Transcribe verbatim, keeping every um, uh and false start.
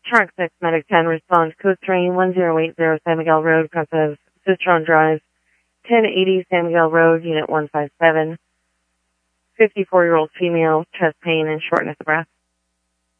Shark six, Medic ten, respond, code three, one zero eight zero San Miguel Road, cross of Citron Drive, ten eighty San Miguel Road, Unit one five seven. fifty-four-year-old female, chest pain and shortness of breath.